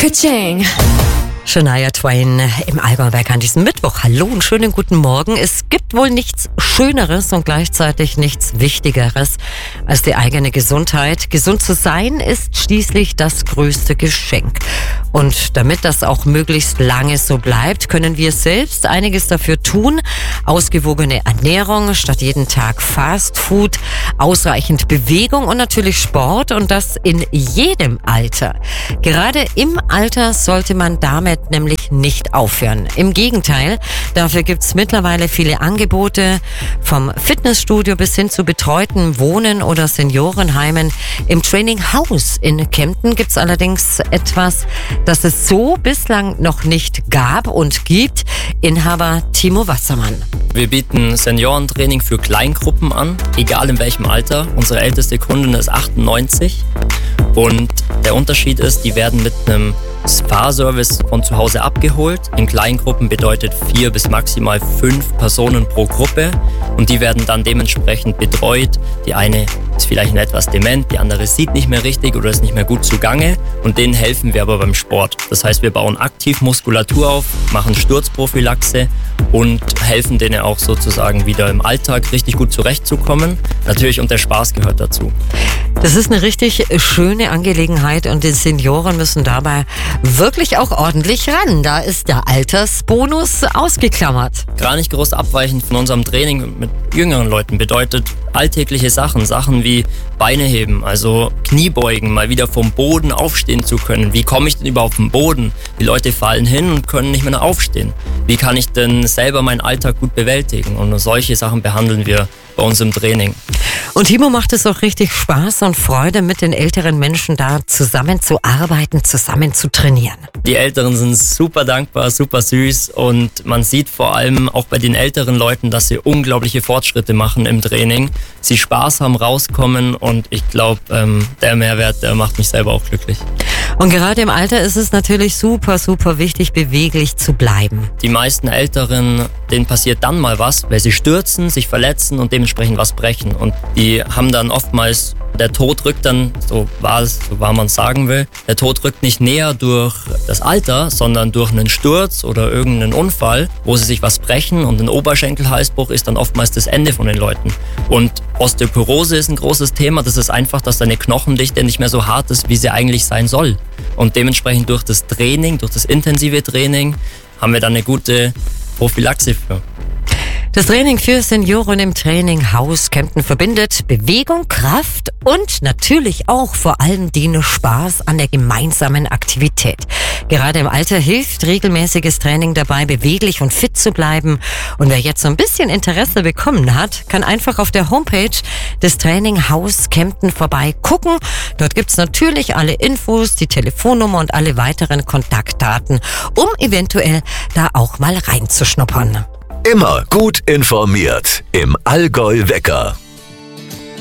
Ka-ching. Shania Twain im Allgäuwerk an diesem Mittwoch. Hallo und schönen guten Morgen. Es gibt wohl nichts Schöneres und gleichzeitig nichts Wichtigeres als die eigene Gesundheit. Gesund zu sein ist schließlich das größte Geschenk. Und damit das auch möglichst lange so bleibt, können wir selbst einiges dafür tun. Ausgewogene Ernährung statt jeden Tag Fast Food, ausreichend Bewegung und natürlich Sport, und das in jedem Alter. Gerade im Alter sollte man damit nämlich nicht aufhören. Im Gegenteil, dafür gibt's mittlerweile viele Angebote, vom Fitnessstudio bis hin zu betreuten Wohnen oder Seniorenheimen. Im Training House in Kempten gibt's allerdings etwas, das es so bislang noch nicht gab und gibt. Inhaber Timo Wassermann. Wir bieten Seniorentraining für Kleingruppen an, egal in welchem Alter. Unsere älteste Kundin ist 98 und der Unterschied ist, die werden mit einem Spa-Service von zu Hause abgeholt. In Kleingruppen bedeutet 4 bis maximal 5 Personen pro Gruppe und die werden dann dementsprechend betreut. Die eine ist vielleicht etwas dement, die andere sieht nicht mehr richtig oder ist nicht mehr gut zugange, und denen helfen wir aber beim Sport. Das heißt, wir bauen aktiv Muskulatur auf, machen Sturzprophylaxe und helfen denen auch sozusagen wieder im Alltag richtig gut zurechtzukommen. Natürlich, und der Spaß gehört dazu. Das ist eine richtig schöne Angelegenheit und die Senioren müssen dabei wirklich auch ordentlich ran. Da ist der Altersbonus ausgeklammert. Gar nicht groß abweichend von unserem Training mit jüngeren Leuten bedeutet alltägliche Sachen wie Beine heben, also Kniebeugen, mal wieder vom Boden aufstehen zu können. Wie komme ich denn überhaupt auf den Boden? Die Leute fallen hin und können nicht mehr aufstehen. Wie kann ich denn selber meinen Alltag gut bewältigen? Und solche Sachen behandeln wir bei uns im Training. Und Timo, macht es auch richtig Spaß und Freude, mit den älteren Menschen da zusammen zu arbeiten, zusammen zu trainieren. Die Älteren sind super dankbar, super süß, und man sieht vor allem auch bei den älteren Leuten, dass sie unglaubliche Fortschritte machen im Training. Sie Spaß haben, rauskommen, und ich glaube, der Mehrwert, der macht mich selber auch glücklich. Und gerade im Alter ist es natürlich super, super wichtig, beweglich zu bleiben. Die meisten Älteren, denen passiert dann mal was, weil sie stürzen, sich verletzen und dementsprechend was brechen. Und die haben dann oftmals, der Tod rückt dann, so wahr man es sagen will, der Tod rückt nicht näher durch das Alter, sondern durch einen Sturz oder irgendeinen Unfall, wo sie sich was brechen, und ein Oberschenkelhalsbruch ist dann oftmals das Ende von den Leuten. Und Osteoporose ist ein großes Thema. Das ist einfach, dass deine Knochendichte nicht mehr so hart ist, wie sie eigentlich sein soll. Und dementsprechend durch das Training, durch das intensive Training, haben wir dann eine gute Prophylaxe für. Das Training für Senioren im Training House Kempten verbindet Bewegung, Kraft und natürlich auch vor allem den Spaß an der gemeinsamen Aktivität. Gerade im Alter hilft regelmäßiges Training dabei, beweglich und fit zu bleiben. Und wer jetzt so ein bisschen Interesse bekommen hat, kann einfach auf der Homepage des Training House Kempten vorbei gucken. Dort gibt's natürlich alle Infos, die Telefonnummer und alle weiteren Kontaktdaten, um eventuell da auch mal reinzuschnuppern. Immer gut informiert im Allgäu Wecker.